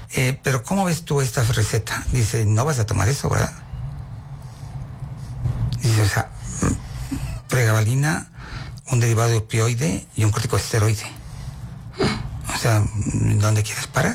Pero ¿cómo ves tú esta receta? Dice, no vas a tomar eso, ¿verdad? Dice, o sea, pregabalina, un derivado de opioide y un corticosteroide. O sea, ¿dónde quieres parar?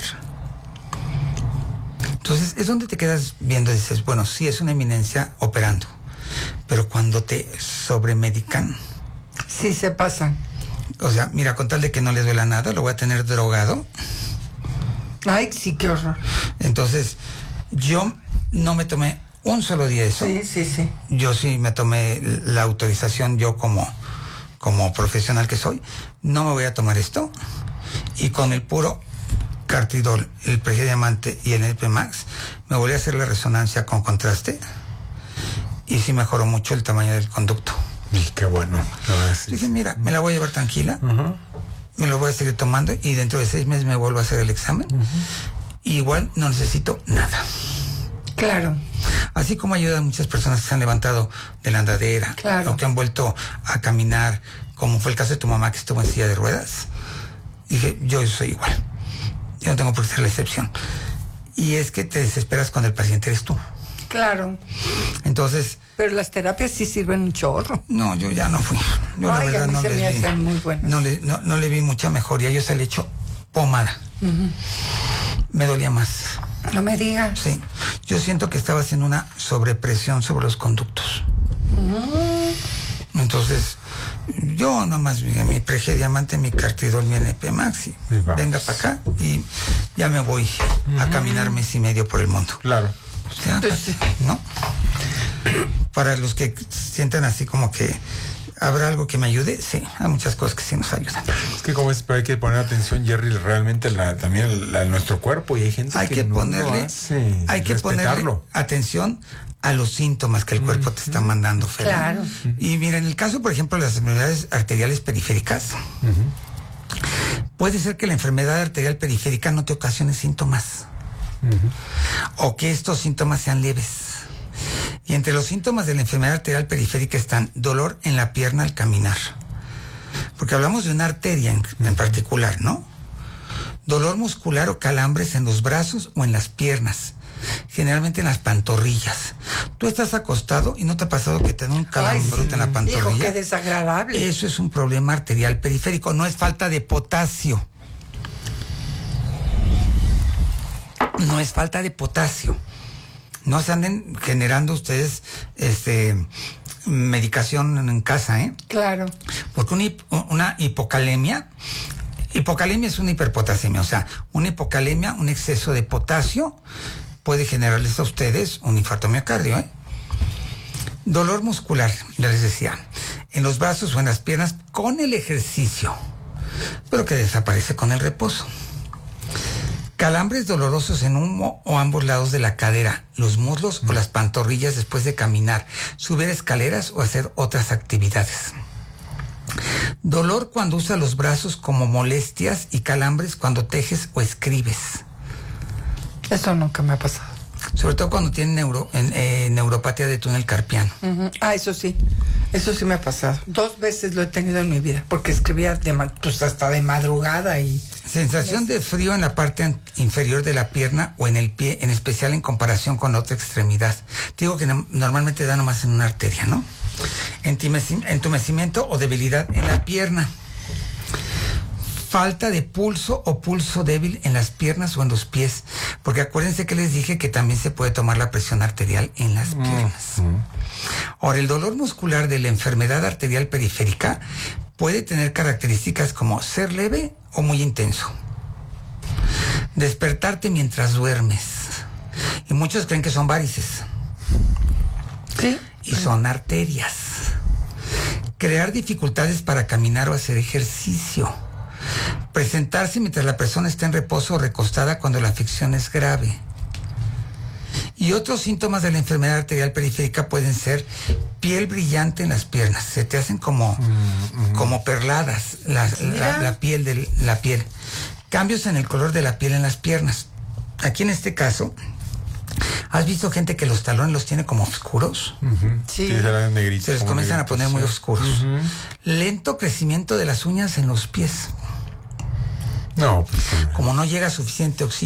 Entonces, es donde te quedas viendo y dices, bueno, sí, es una eminencia operando, pero cuando te sobremedican... Sí, se pasan. O sea, mira, con tal de que no le duela nada, lo voy a tener drogado. Ay, sí, qué horror. Entonces, yo no me tomé un solo día eso. Sí. Yo sí me tomé la autorización, yo como profesional que soy, no me voy a tomar esto. Y con el puro Cartidol, el Prejediamante y el NP Max, me volví a hacer la resonancia con contraste. Y sí mejoró mucho el tamaño del conducto. Y qué bueno. Dije, mira, me la voy a llevar tranquila. Me lo voy a seguir tomando y dentro de 6 meses me vuelvo a hacer el examen. Y igual no necesito nada. Claro. Así como ayuda a muchas personas que se han levantado de la andadera, claro, o que han vuelto a caminar, como fue el caso de tu mamá que estuvo en silla de ruedas. Dije, yo soy igual. Yo no tengo por qué ser la excepción. Y es que te desesperas cuando el paciente eres tú. Claro. Entonces... Pero las terapias sí sirven un chorro. No, yo ya no fui. Yo ay, la verdad no les vi. Muy buenas. No le vi mucha mejoría. Yo se le echo pomada. Me dolía más. No me digas. Sí. Yo siento que estaba haciendo una sobrepresión sobre los conductos. Entonces, yo nomás mi Prejediamante, mi Cartidol, mi NP Max, y venga para acá y ya me voy a caminar mes y medio por el mundo. Claro. O sea, ¿no? Para los que sientan así como que habrá algo que me ayude, sí, hay muchas cosas que sí nos ayudan. Es que como es, pero hay que poner atención, Jerry, realmente también nuestro cuerpo, y hay gente hay que ponerle atención a los síntomas que el cuerpo te está mandando, Fer. Claro. Y mira, en el caso, por ejemplo, de las enfermedades arteriales periféricas, puede ser que la enfermedad arterial periférica no te ocasione síntomas, o que estos síntomas sean leves. Y entre los síntomas de la enfermedad arterial periférica están dolor en la pierna al caminar, porque hablamos de una arteria en particular, ¿no? Dolor muscular o calambres en los brazos o en las piernas, generalmente en las pantorrillas. Tú estás acostado y no te ha pasado que te da un calambrote en la pantorrilla. Hijo, qué desagradable. Eso es un problema arterial periférico, no es falta de potasio. No es falta de potasio. No se anden generando ustedes medicación en casa, ¿eh? Claro. Porque una hipocalemia es una hiperpotasemia, o sea, una hipocalemia, un exceso de potasio puede generarles a ustedes un infarto miocardio, ¿eh? Dolor muscular, ya les decía, en los brazos o en las piernas con el ejercicio, pero que desaparece con el reposo. Calambres dolorosos en uno o ambos lados de la cadera, los muslos o las pantorrillas después de caminar, subir escaleras o hacer otras actividades. Dolor cuando usas los brazos como molestias y calambres cuando tejes o escribes. Eso nunca me ha pasado. Sobre todo cuando tienen neuropatía de túnel carpiano. Eso sí me ha pasado. 2 veces lo he tenido en mi vida, porque escribía hasta de madrugada y... Sensación de frío en la parte inferior de la pierna o en el pie, en especial en comparación con la otra extremidad. Te digo que normalmente da nomás en una arteria, ¿no? Entumecimiento o debilidad en la pierna. Falta de pulso o pulso débil en las piernas o en los pies. Porque acuérdense que les dije que también se puede tomar la presión arterial en las piernas. Ahora, el dolor muscular de la enfermedad arterial periférica puede tener características como ser leve o muy intenso. Despertarte mientras duermes. Y muchos creen que son varices. Sí. Y son arterias. Crear dificultades para caminar o hacer ejercicio. Presentarse mientras la persona está en reposo o recostada cuando la afección es grave. Y otros síntomas de la enfermedad arterial periférica pueden ser piel brillante en las piernas, se te hacen como perladas la piel. Cambios en el color de la piel en las piernas. Aquí en este caso, ¿has visto gente que los talones los tiene como oscuros? Sí. Se les comienzan a poner muy oscuros. Lento crecimiento de las uñas en los pies. No, pues, como no llega suficiente oxígeno